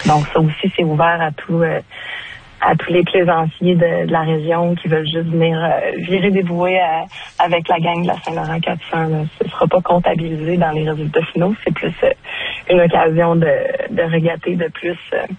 Donc ça aussi, c'est ouvert à tous les plaisanciers de la région qui veulent juste venir virer des bouées avec la gang de la Saint-Laurent 400. Là. Ce ne sera pas comptabilisé dans les résultats finaux. C'est plus une occasion de regatter de plus,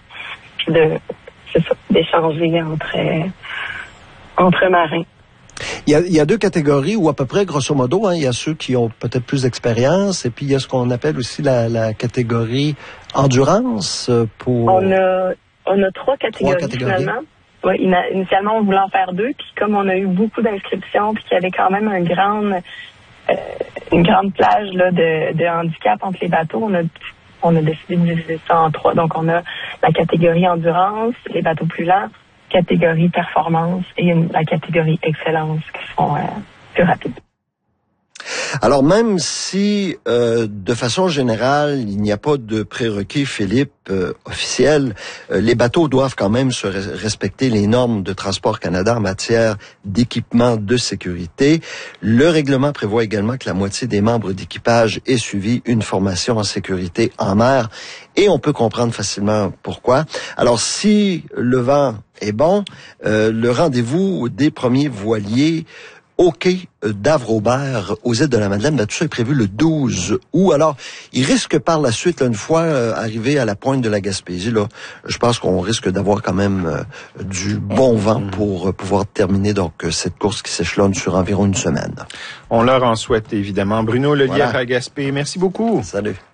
d'échanger entre marins. Il y a deux catégories, ou à peu près, grosso modo, il y a ceux qui ont peut-être plus d'expérience, et puis il y a ce qu'on appelle aussi la catégorie endurance pour... On a trois catégories. Finalement. Oui, initialement, on voulait en faire deux, puis comme on a eu beaucoup d'inscriptions, puis qu'il y avait quand même une grande plage là, de handicap entre les bateaux, on a décidé de diviser ça en trois. Donc, on a la catégorie endurance, les bateaux plus lents, catégorie performance et la catégorie excellence qui sont plus rapides. Alors, même si, de façon générale, il n'y a pas de prérequis, Philippe, officiel, les bateaux doivent quand même se respecter les normes de Transport Canada en matière d'équipement de sécurité. Le règlement prévoit également que la moitié des membres d'équipage ait suivi une formation en sécurité en mer, et on peut comprendre facilement pourquoi. Alors, si le vent est bon, le rendez-vous des premiers voiliers au quai d'Havre-Aubert, aux îles de la Madeleine, tout ça est prévu le 12 août. Alors, il risque par la suite, là, une fois arrivé à la pointe de la Gaspésie, là, je pense qu'on risque d'avoir quand même du bon vent pour pouvoir terminer donc cette course qui s'échelonne sur environ une semaine. On leur en souhaite évidemment. Bruno Lelièvre à Gaspé, merci beaucoup. Salut.